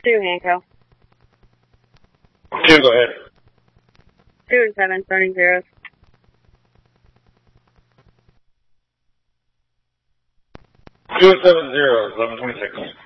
2 Hanco. 2, go ahead. 2 and 7, starting zeros. 2 and 7 zeros, 1126.